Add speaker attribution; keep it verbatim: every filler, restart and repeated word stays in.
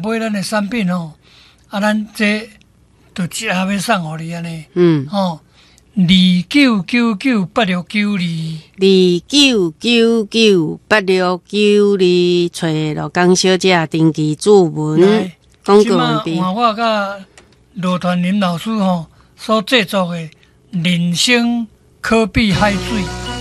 Speaker 1: 买咱的产品吼，啊，咱这就一下要送互你安尼。
Speaker 2: 嗯，
Speaker 1: 吼，二九九九八六九二，
Speaker 2: 二九九九八六九二，找罗江小姐登记注文。广告完毕。
Speaker 1: 换我甲罗传林老师吼所制作的人生可比海水。